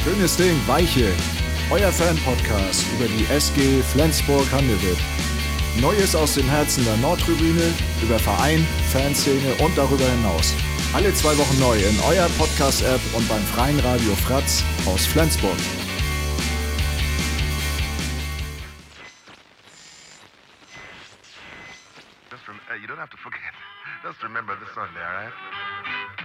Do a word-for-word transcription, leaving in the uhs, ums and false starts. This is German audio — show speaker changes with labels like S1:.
S1: Schönes Ding, Weiche. Euer Fan-Podcast über die S G Flensburg-Handewitt. Neues aus dem Herzen der Nordtribüne, über Verein, Fanszene und darüber hinaus. Alle zwei Wochen neu in eurer Podcast-App und beim freien Radio Fratz aus Flensburg.
S2: Just rem- uh, you don't have to forget. Just remember this Sunday, all right?